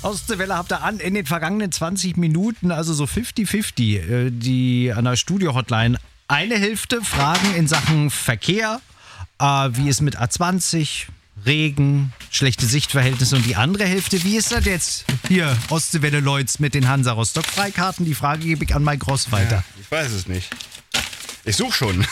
Ostseewelle habt ihr an in den vergangenen 20 Minuten, also so 50-50, die an der Studio-Hotline. Eine Hälfte Fragen in Sachen Verkehr, wie es mit A20, Regen, schlechte Sichtverhältnisse, und die andere Hälfte, wie ist das jetzt hier, Ostseewelle Leutz mit den Hansa Rostock Freikarten? Die Frage gebe ich an Mike Ross weiter. Ja, ich weiß es nicht. Ich suche schon.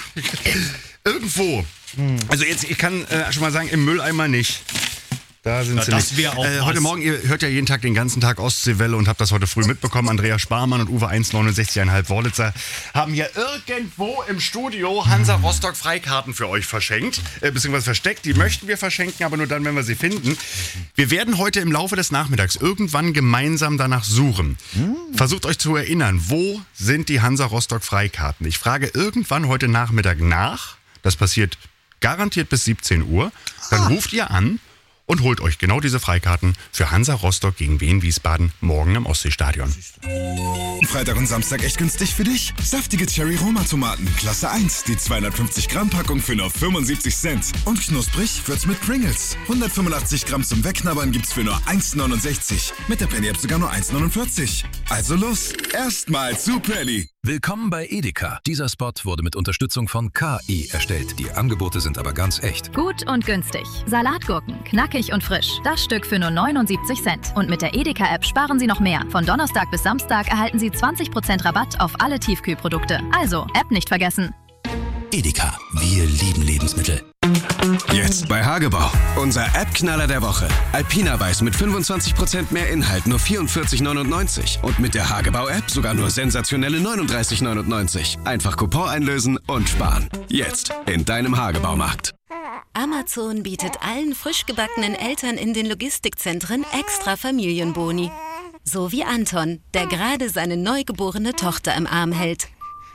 Irgendwo. Also jetzt, ich kann schon mal sagen, im Mülleimer nicht. Da sind sie das nicht. wäre auch Heute Morgen, ihr hört ja jeden Tag den ganzen Tag Ostseewelle und habt das heute früh mitbekommen. Andrea Sparmann und Uwe 1,69,5 Wörlitzer haben hier irgendwo im Studio Hansa Rostock Freikarten für euch verschenkt, beziehungsweise versteckt. Die möchten wir verschenken, aber nur dann, wenn wir sie finden. Wir werden heute im Laufe des Nachmittags irgendwann gemeinsam danach suchen. Versucht euch zu erinnern, wo sind die Hansa Rostock Freikarten? Ich frage irgendwann heute Nachmittag nach. Das passiert garantiert bis 17 Uhr. Dann ruft ihr an und holt euch genau diese Freikarten für Hansa Rostock gegen Wien Wiesbaden morgen im Ostseestadion. Freitag und Samstag echt günstig für dich? Saftige Cherry-Roma-Tomaten, Klasse 1, die 250-Gramm-Packung für nur 75 Cent. Und knusprig wird's mit Pringles. 185 Gramm zum Wegknabbern gibt's für nur 1,69. Mit der Penny-App sogar nur 1,49. Also los, erstmal zu Penny. Willkommen bei Edeka. Dieser Spot wurde mit Unterstützung von KI erstellt. Die Angebote sind aber ganz echt. Gut und günstig. Salatgurken, knackig und frisch. Das Stück für nur 79 Cent. Und mit der Edeka-App sparen Sie noch mehr. Von Donnerstag bis Samstag erhalten Sie 20% Rabatt auf alle Tiefkühlprodukte. Also, App nicht vergessen. Edeka, wir lieben Lebensmittel. Jetzt bei Hagebau. Unser App-Knaller der Woche. Alpina Weiß mit 25% mehr Inhalt, nur 44,99. Und mit der Hagebau-App sogar nur sensationelle 39,99. Einfach Coupon einlösen und sparen. Jetzt in deinem Hagebaumarkt. Amazon bietet allen frisch gebackenen Eltern in den Logistikzentren extra Familienboni. So wie Anton, der gerade seine neugeborene Tochter im Arm hält.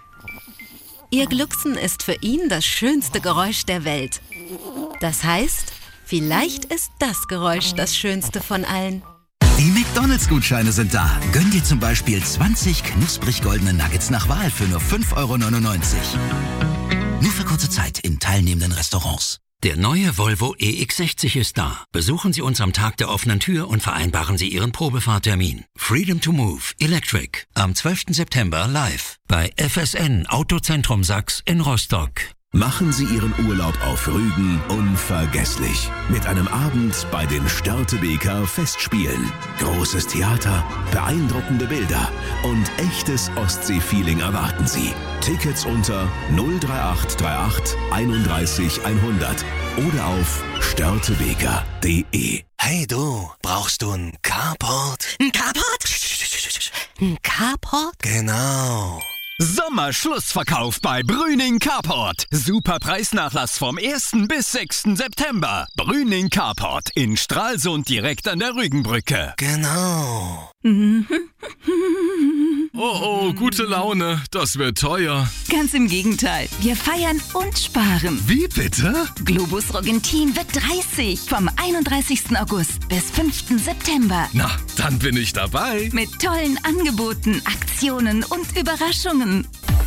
Ihr Glucksen ist für ihn das schönste Geräusch der Welt. Das heißt, vielleicht ist das Geräusch das schönste von allen. Die McDonalds-Gutscheine sind da. Gönn dir zum Beispiel 20 knusprig goldene Nuggets nach Wahl für nur 5,99 €. Nur für kurze Zeit in teilnehmenden Restaurants. Der neue Volvo EX60 ist da. Besuchen Sie uns am Tag der offenen Tür und vereinbaren Sie Ihren Probefahrtermin. Freedom to Move Electric am 12. September live bei FSN Autozentrum Sachs in Rostock. Machen Sie Ihren Urlaub auf Rügen unvergesslich. Mit einem Abend bei den Störtebeker Festspielen. Großes Theater, beeindruckende Bilder und echtes Ostsee-Feeling erwarten Sie. Tickets unter 03838 31 100 oder auf störtebeker.de. Hey du, brauchst du einen Carport? Ein Carport? Ein Carport? Genau. Sommerschlussverkauf bei Brüning Carport. Super Preisnachlass vom 1. bis 6. September. Brüning Carport in Stralsund direkt an der Rügenbrücke. Genau. Oh, gute Laune. Das wird teuer. Ganz im Gegenteil. Wir feiern und sparen. Wie bitte? Globus Roggentin wird 30. Vom 31. August bis 5. September. Na, dann bin ich dabei. Mit tollen Angeboten, Aktionen und Überraschungen.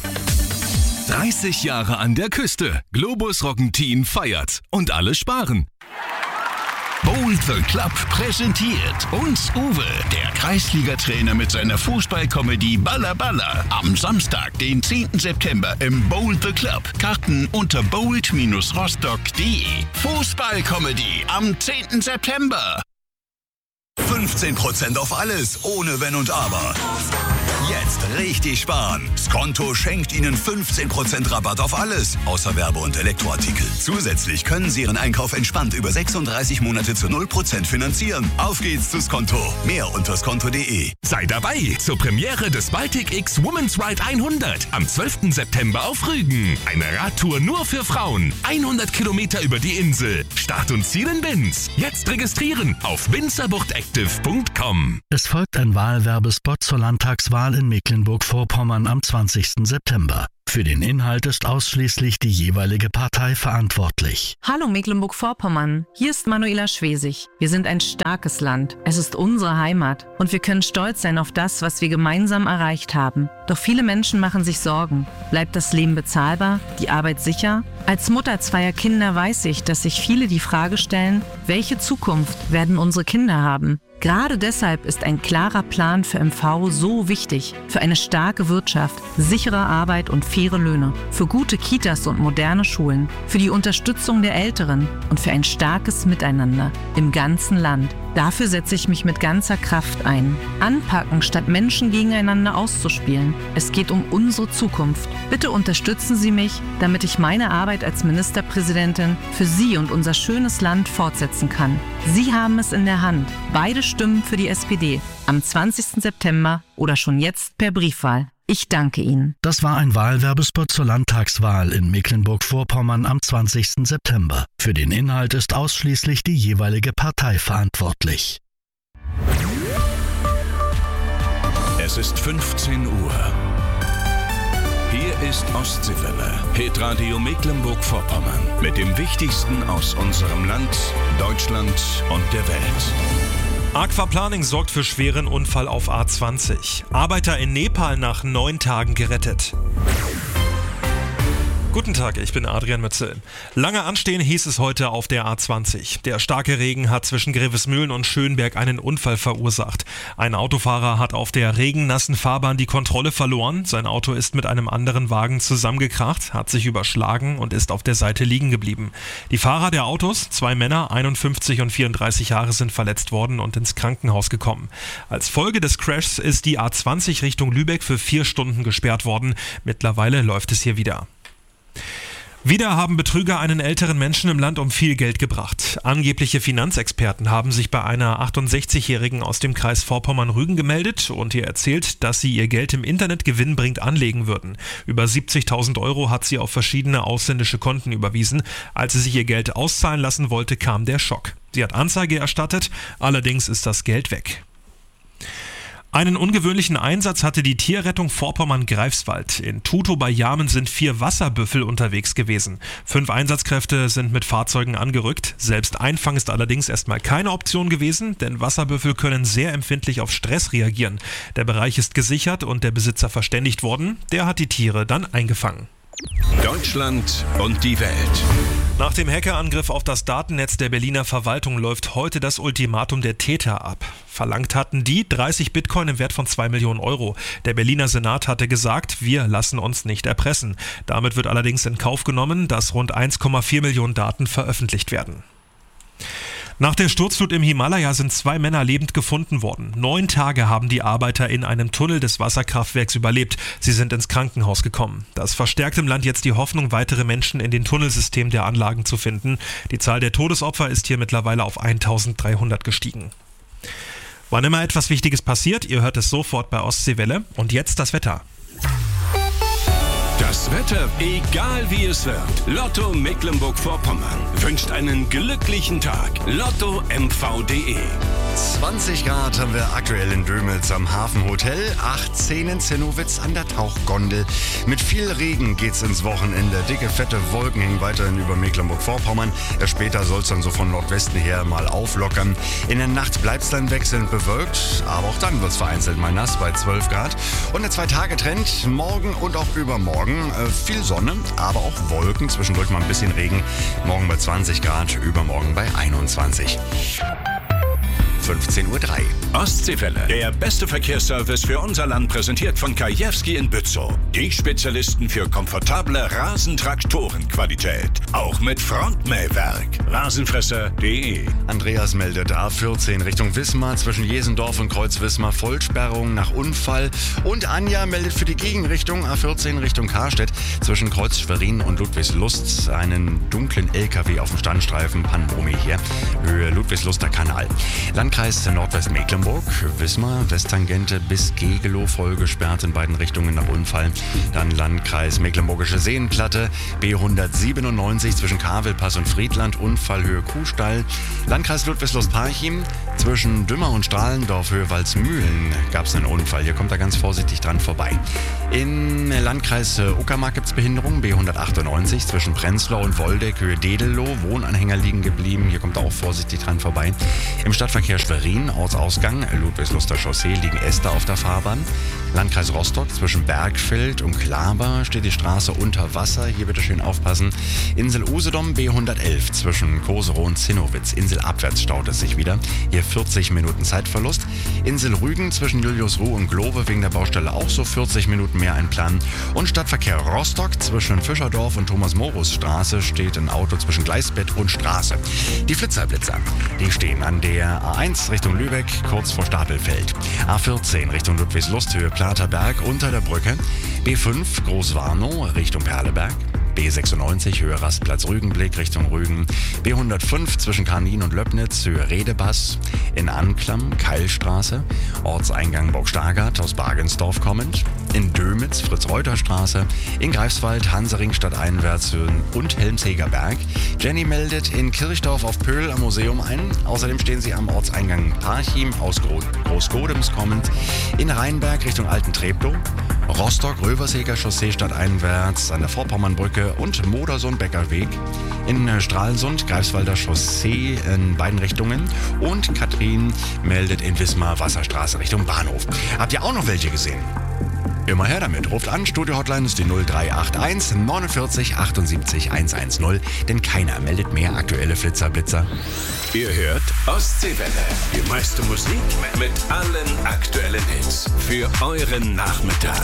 30 Jahre an der Küste. Globus Roggentin feiert. Und alle sparen. Bold the Club präsentiert uns Uwe, der Kreisliga-Trainer mit seiner Fußballkomödie Balla Balla. Am Samstag, den 10. September im Bold the Club. Karten unter bold-rostock.de. Fußballkomödie am 10. September. 15% auf alles, ohne Wenn und Aber. Jetzt richtig sparen. Skonto schenkt Ihnen 15% Rabatt auf alles, außer Werbe- und Elektroartikel. Zusätzlich können Sie Ihren Einkauf entspannt über 36 Monate zu 0% finanzieren. Auf geht's zu Skonto. Mehr unter skonto.de. Sei dabei zur Premiere des Baltic X Women's Ride 100 am 12. September auf Rügen. Eine Radtour nur für Frauen. 100 Kilometer über die Insel. Start und Ziel in Binz. Jetzt registrieren auf winzerbuchtactive.com. Es folgt ein Wahlwerbespot zur Landtagswahl in Mecklenburg-Vorpommern am 20. September. Für den Inhalt ist ausschließlich die jeweilige Partei verantwortlich. Hallo Mecklenburg-Vorpommern, hier ist Manuela Schwesig. Wir sind ein starkes Land. Es ist unsere Heimat und wir können stolz sein auf das, was wir gemeinsam erreicht haben. Doch viele Menschen machen sich Sorgen. Bleibt das Leben bezahlbar? Die Arbeit sicher? Als Mutter zweier Kinder weiß ich, dass sich viele die Frage stellen, welche Zukunft werden unsere Kinder haben? Gerade deshalb ist ein klarer Plan für MV so wichtig. Für eine starke Wirtschaft, sichere Arbeit und faire Löhne. Für gute Kitas und moderne Schulen. Für die Unterstützung der Älteren und für ein starkes Miteinander im ganzen Land. Dafür setze ich mich mit ganzer Kraft ein. Anpacken, statt Menschen gegeneinander auszuspielen. Es geht um unsere Zukunft. Bitte unterstützen Sie mich, damit ich meine Arbeit als Ministerpräsidentin für Sie und unser schönes Land fortsetzen kann. Sie haben es in der Hand. Beide stimmen für die SPD. Am 20. September oder schon jetzt per Briefwahl. Ich danke Ihnen. Das war ein Wahlwerbespot zur Landtagswahl in Mecklenburg-Vorpommern am 20. September. Für den Inhalt ist ausschließlich die jeweilige Partei verantwortlich. Es ist 15 Uhr. Hier ist Ostseewelle, Hitradio Mecklenburg-Vorpommern. Mit dem Wichtigsten aus unserem Land, Deutschland und der Welt. Aquaplaning sorgt für schweren Unfall auf A20. Arbeiter in Nepal nach 9 Tagen gerettet. Guten Tag, ich bin Adrian Mützel. Lange anstehen hieß es heute auf der A20. Der starke Regen hat zwischen Grevesmühlen und Schönberg einen Unfall verursacht. Ein Autofahrer hat auf der regennassen Fahrbahn die Kontrolle verloren. Sein Auto ist mit einem anderen Wagen zusammengekracht, hat sich überschlagen und ist auf der Seite liegen geblieben. Die Fahrer der Autos, 2 Männer, 51 und 34 Jahre, sind verletzt worden und ins Krankenhaus gekommen. Als Folge des Crashs ist die A20 Richtung Lübeck für 4 Stunden gesperrt worden. Mittlerweile läuft es hier wieder. Wieder haben Betrüger einen älteren Menschen im Land um viel Geld gebracht. Angebliche Finanzexperten haben sich bei einer 68-Jährigen aus dem Kreis Vorpommern-Rügen gemeldet und ihr erzählt, dass sie ihr Geld im Internet gewinnbringend anlegen würden. Über 70.000 Euro hat sie auf verschiedene ausländische Konten überwiesen. Als sie sich ihr Geld auszahlen lassen wollte, kam der Schock. Sie hat Anzeige erstattet, allerdings ist das Geld weg. Einen ungewöhnlichen Einsatz hatte die Tierrettung Vorpommern-Greifswald. In Tutow bei Jarmen sind 4 Wasserbüffel unterwegs gewesen. 5 Einsatzkräfte sind mit Fahrzeugen angerückt. Selbst Einfang ist allerdings erstmal keine Option gewesen, denn Wasserbüffel können sehr empfindlich auf Stress reagieren. Der Bereich ist gesichert und der Besitzer verständigt worden. Der hat die Tiere dann eingefangen. Deutschland und die Welt. Nach dem Hackerangriff auf das Datennetz der Berliner Verwaltung läuft heute das Ultimatum der Täter ab. Verlangt hatten die 30 Bitcoin im Wert von 2 Millionen Euro. Der Berliner Senat hatte gesagt, wir lassen uns nicht erpressen. Damit wird allerdings in Kauf genommen, dass rund 1,4 Millionen Daten veröffentlicht werden. Nach der Sturzflut im Himalaya sind 2 Männer lebend gefunden worden. 9 Tage haben die Arbeiter in einem Tunnel des Wasserkraftwerks überlebt. Sie sind ins Krankenhaus gekommen. Das verstärkt im Land jetzt die Hoffnung, weitere Menschen in den Tunnelsystem der Anlagen zu finden. Die Zahl der Todesopfer ist hier mittlerweile auf 1.300 gestiegen. Wann immer etwas Wichtiges passiert, ihr hört es sofort bei Ostseewelle. Und jetzt das Wetter. Das Wetter, egal wie es wird. Lotto Mecklenburg-Vorpommern wünscht einen glücklichen Tag. LottoMV.de. 20 Grad haben wir aktuell in Dömitz am Hafenhotel, 18 in Zinnowitz an der Tauchgondel. Mit viel Regen geht's ins Wochenende. Dicke, fette Wolken hängen weiterhin über Mecklenburg-Vorpommern. Später soll es dann so von Nordwesten her mal auflockern. In der Nacht bleibt's dann wechselnd bewölkt, aber auch dann wird's vereinzelt mal nass bei 12 Grad. Und der 2-Tage-Trend, morgen und auch übermorgen. Viel Sonne, aber auch Wolken, zwischendurch mal ein bisschen Regen. Morgen bei 20 Grad, übermorgen bei 21. 15.03 Uhr. Ostseewelle. Der beste Verkehrsservice für unser Land, präsentiert von Kajewski in Bützow. Die Spezialisten für komfortable Rasentraktorenqualität. Auch mit Frontmähwerk. Rasenfresser.de. Andreas meldet A14 Richtung Wismar zwischen Jesendorf und Kreuz Wismar Vollsperrung nach Unfall. Und Anja meldet für die Gegenrichtung A14 Richtung Karstedt zwischen Kreuz Schwerin und Ludwigslust einen dunklen LKW auf dem Standstreifen Panbomi hier. Höhe Ludwigsluster Kanal. Landkreis Nordwestmecklenburg, Wismar, Westtangente bis Gegelow voll gesperrt in beiden Richtungen nach Unfall. Dann Landkreis Mecklenburgische Seenplatte, B197 zwischen Kavelpass und Friedland, Unfallhöhe Kuhstall. Landkreis Ludwigslust-Parchim, zwischen Dümmer und Strahlendorf, Höhe Walsmühlen gab es einen Unfall. Hier kommt er ganz vorsichtig dran vorbei. Im Landkreis Uckermark gibt es Behinderung, B198 zwischen Prenzlau und Woldeck, Höhe Dedelow, Wohnanhänger liegen geblieben. Hier kommt er auch vorsichtig dran vorbei. Im Stadtverkehr Schwerin, Ortsausgang, Ludwigsluster Chaussee, liegen Äste auf der Fahrbahn. Landkreis Rostock, zwischen Bergfeld und Klaber steht die Straße unter Wasser. Hier bitte schön aufpassen. Insel Usedom, B111, zwischen Koserow und Zinnowitz. Inselabwärts staut es sich wieder. Hier 40 Minuten Zeitverlust. Insel Rügen, zwischen Juliusruh und Globe, wegen der Baustelle auch so 40 Minuten mehr einplanen. Und Stadtverkehr Rostock, zwischen Fischerdorf und Thomas-Morus-Straße steht ein Auto zwischen Gleisbett und Straße. Die Flitzerblitzer, die stehen an der A1 Richtung Lübeck, kurz vor Stapelfeld. A14 Richtung Ludwigslust, Höhe Platerberg, unter der Brücke. B5 Großwarnow Richtung Perleberg. B96 Höhe Rastplatz Rügenblick Richtung Rügen. B105 zwischen Karnin und Löbnitz, Höhe Redebass. In Anklam Keilstraße. Ortseingang Burg-Stargard aus Bagensdorf kommend. In Dömitz Fritz-Reuter-Straße. In Greifswald Hansering stadteinwärts und Helmsheger Berg. Jenny meldet in Kirchdorf auf Pöhl am Museum ein. Außerdem stehen sie am Ortseingang Parchim aus Großgodems kommend. In Rheinberg Richtung Alten Treptow. Rostock Röversheger Chaussee stadteinwärts an der Vorpommernbrücke und Modersohn-Becker-Weg. In Stralsund Greifswalder Chaussee in beiden Richtungen. Und Katrin meldet in Wismar Wasserstraße Richtung Bahnhof. Habt ihr auch noch welche gesehen? Immer her damit. Ruft an, Studio-Hotline ist die 0381 49 78 110, denn keiner meldet mehr aktuelle Flitzerblitzer. Ihr hört Ostseewelle. Die meiste Musik mit allen aktuellen Hits. Für euren Nachmittag.